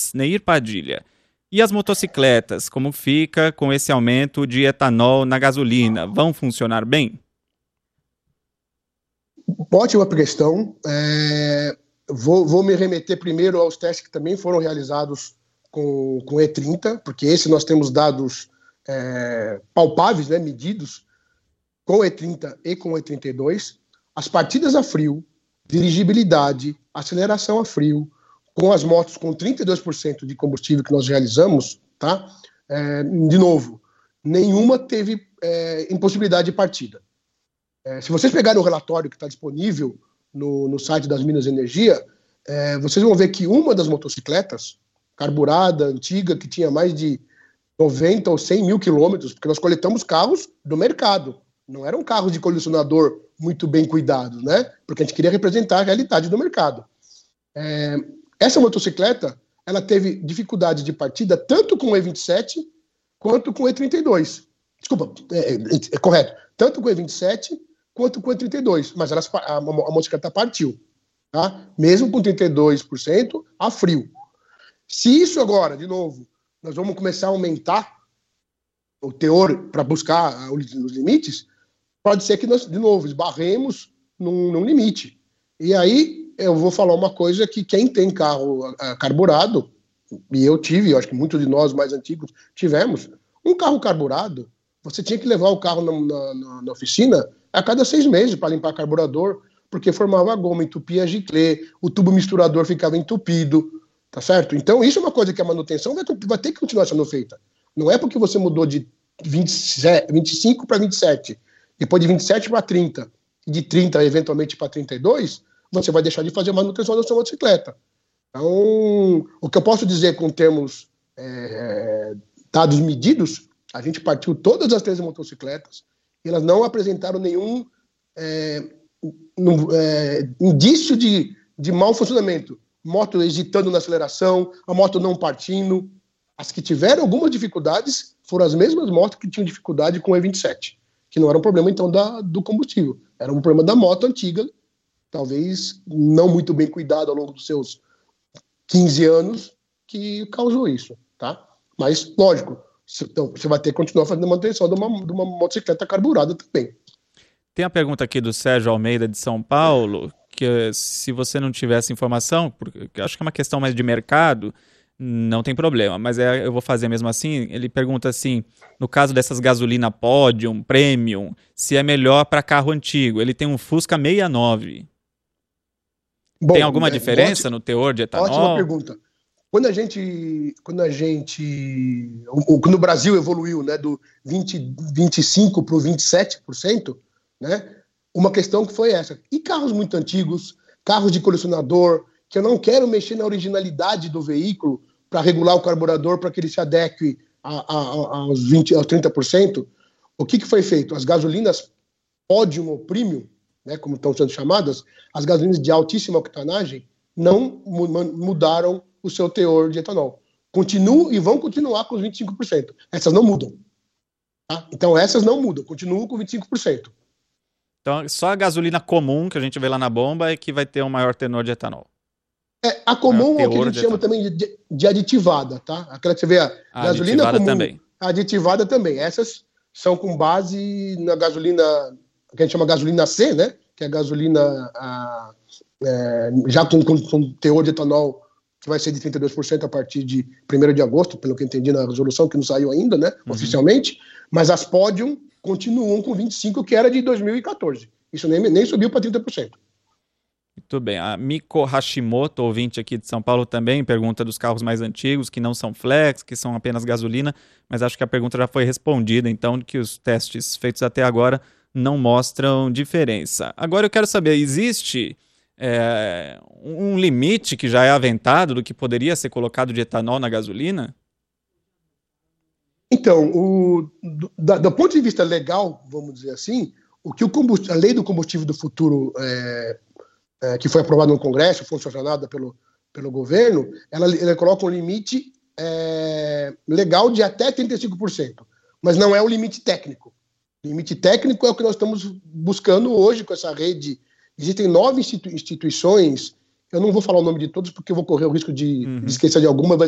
Minas, Neir Padilha. E as motocicletas, como fica com esse aumento de etanol na gasolina? Vão funcionar bem? Ótima questão. Vou me remeter primeiro aos testes que também foram realizados com E30, porque esse nós temos dados palpáveis, né, medidos, com E30 e com E32. As partidas a frio, dirigibilidade, aceleração a frio, com as motos com 32% de combustível que nós realizamos, tá? De novo, nenhuma teve impossibilidade de partida. Se vocês pegarem o relatório que está disponível no site das Minas Energia, vocês vão ver que uma das motocicletas, carburada, antiga, que tinha mais de 90 ou 100 mil quilômetros, porque nós coletamos carros do mercado, não eram carros de colecionador muito bem cuidados, né? Porque a gente queria representar a realidade do mercado. Essa motocicleta, ela teve dificuldade de partida tanto com o E27 quanto com o E32. Desculpa, é correto. Tanto com o E27 quanto com o E32. Mas a motocicleta partiu, tá? Mesmo com 32% a frio. Se isso agora, de novo, nós vamos começar a aumentar o teor para buscar os limites, pode ser que nós, de novo, esbarremos num limite. E aí eu vou falar uma coisa que quem tem carro carburado, e eu tive, eu acho que muitos de nós mais antigos tivemos, um carro carburado, você tinha que levar o carro na oficina a cada 6 meses para limpar carburador, porque formava goma, entupia giclê, o tubo misturador ficava entupido, tá certo? Então isso é uma coisa que a manutenção vai ter que continuar sendo feita. Não é porque você mudou de 25 para 27, depois de 27 para 30, e de 30 eventualmente para 32, você vai deixar de fazer manutenção da sua motocicleta. Então, o que eu posso dizer com termos dados medidos, a gente partiu todas as 13 motocicletas e elas não apresentaram nenhum indício de mau funcionamento. Moto hesitando na aceleração, a moto não partindo. As que tiveram algumas dificuldades foram as mesmas motos que tinham dificuldade com o E27, que não era um problema, então, do combustível. Era um problema da moto antiga, talvez não muito bem cuidado ao longo dos seus 15 anos, que causou isso, tá? Mas, lógico, então, você vai ter que continuar fazendo manutenção de uma motocicleta carburada também. Tem a pergunta aqui do Sérgio Almeida, de São Paulo, que se você não tivesse informação, porque eu acho que é uma questão mais de mercado, não tem problema, mas eu vou fazer mesmo assim. Ele pergunta assim, no caso dessas gasolina Podium, Premium, se é melhor para carro antigo. Ele tem um Fusca 69. Bom, tem alguma diferença no teor de etanol? Ótima pergunta. Quando o Brasil evoluiu, né, do 25% para o 27%, né, uma questão que foi essa. E carros muito antigos, carros de colecionador, que eu não quero mexer na originalidade do veículo para regular o carburador para que ele se adeque aos 30%, o que foi feito? As gasolinas Podium ou Premium, né, como estão sendo chamadas, as gasolinas de altíssima octanagem não mudaram o seu teor de etanol. Continuam e vão continuar com os 25%. Essas não mudam. Tá? Então essas não mudam, continuam com 25%. Então só a gasolina comum que a gente vê lá na bomba é que vai ter um maior tenor de etanol. A comum é o que a gente chama também de aditivada, tá? Aquela que você vê a gasolina comum, também. Aditivada também. Essas são com base na gasolina, que a gente chama gasolina C, né? Que é a gasolina já com teor de etanol que vai ser de 32% a partir de 1º de agosto, pelo que eu entendi na resolução, que não saiu ainda, né? Oficialmente. Mas as Podium continuam com 25%, que era de 2014. Isso nem subiu para 30%. Muito bem. A Miko Hashimoto, ouvinte aqui de São Paulo, também pergunta dos carros mais antigos, que não são flex, que são apenas gasolina, mas acho que a pergunta já foi respondida, então, que os testes feitos até agora não mostram diferença. Agora eu quero saber, existe um limite que já é aventado do que poderia ser colocado de etanol na gasolina? Então, do ponto de vista legal, vamos dizer assim, o que a lei do combustível do futuro que foi aprovada no Congresso, foi sancionada pelo governo, ela coloca um limite legal de até 35%, mas não é um limite técnico. O limite técnico é o que nós estamos buscando hoje com essa rede. Existem 9 instituições, eu não vou falar o nome de todos porque eu vou correr o risco de esquecer de alguma,